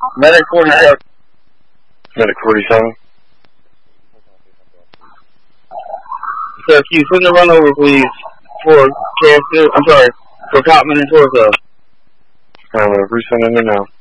Medic 47. Medic 47. Sir, can you send a run over, please, for KS2? I'm sorry, for Copman and Torso. I'm resending it now.